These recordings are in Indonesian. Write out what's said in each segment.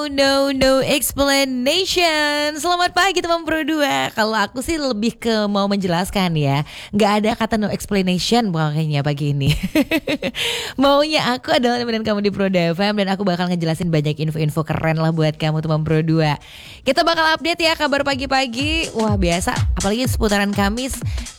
No explanation. Selamat pagi teman Pro 2. Kalau aku sih lebih ke mau menjelaskan ya, nggak ada kata no explanation pokoknya pagi ini. Maunya aku adalah nemenin kamu di Pro 2 FM, dan aku bakal ngejelasin banyak info-info keren lah buat kamu teman Pro 2. Kita bakal update ya kabar pagi-pagi. Wah biasa, apalagi seputaran Kamis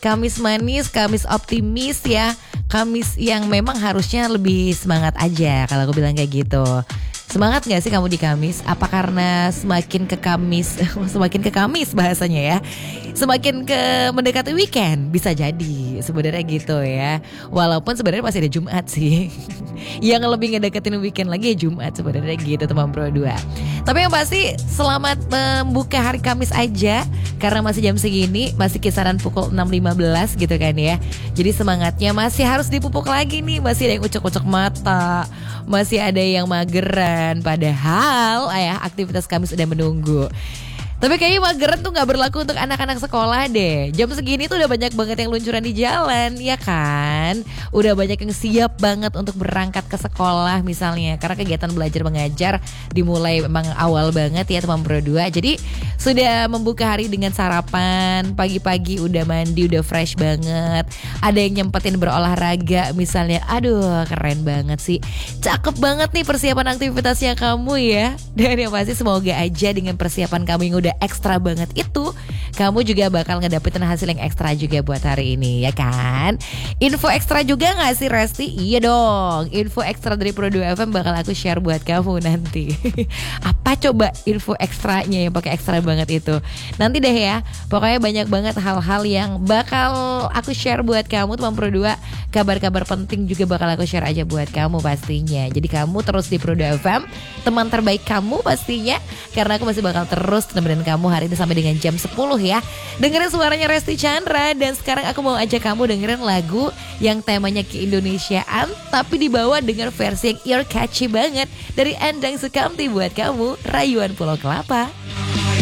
manis, Kamis optimis ya. Kamis yang memang harusnya lebih semangat aja kalau aku bilang kayak gitu. Semangat gak sih kamu di Kamis? Apa karena semakin ke Kamis semakin ke Kamis bahasanya ya, semakin ke mendekati weekend? Bisa jadi sebenarnya gitu ya. Walaupun sebenarnya masih ada Jumat sih. Yang lebih ngedeketin weekend lagi ya Jumat sebenarnya gitu teman Pro 2. Tapi yang pasti selamat membuka hari Kamis aja, karena masih jam segini, masih kisaran pukul 6.15 gitu kan ya. Jadi semangatnya masih harus dipupuk lagi nih. Masih ada yang ucek-ucek mata, masih ada yang mageran. Padahal aktivitas Kamis udah menunggu. Tapi kayaknya mageran tuh gak berlaku untuk anak-anak sekolah deh. Jam segini tuh udah banyak banget yang luncuran di jalan, ya kan? Udah banyak yang siap banget untuk berangkat ke sekolah misalnya. Karena kegiatan belajar mengajar dimulai memang awal banget ya teman Pro 2. Jadi sudah membuka hari dengan sarapan, pagi-pagi udah mandi, udah fresh banget. Ada yang nyempetin berolahraga misalnya. Aduh keren banget sih. Cakep banget nih persiapan aktivitasnya kamu ya. Dan yang pasti semoga aja dengan persiapan kamu yang udah ekstra banget itu, kamu juga bakal ngedapetin hasil yang ekstra juga buat hari ini ya kan. Info ekstra juga gak sih Resti? Iya dong, info ekstra dari Pro 2 FM bakal aku share buat kamu nanti. Apa coba info ekstranya yang pakai ekstra banget itu? Nanti deh ya, pokoknya banyak banget hal-hal yang bakal aku share buat kamu teman Pro 2. Kabar-kabar penting juga bakal aku share aja buat kamu pastinya. Jadi kamu terus di Pro 2 FM, teman terbaik kamu pastinya. Karena aku masih bakal terus nemenin kamu hari ini sampai dengan jam 10 ya. Dengerin suaranya Resti Chandra. Dan sekarang aku mau ajak kamu dengerin lagu yang temanya keindonesiaan, tapi dibawa dengan versi yang ear catchy banget dari Endang Sukamti buat kamu, Rayuan Pulau Kelapa.